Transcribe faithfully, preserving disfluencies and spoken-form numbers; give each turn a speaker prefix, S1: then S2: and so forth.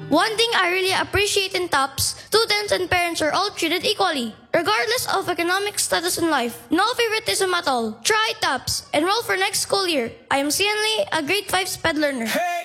S1: One thing I really appreciate in TOPS, students and parents are all treated equally, regardless of economic status in life. No favoritism at all. Try TOPS. Enroll for next school year. I am Sian Lee, a grade five SPED learner.
S2: Hey!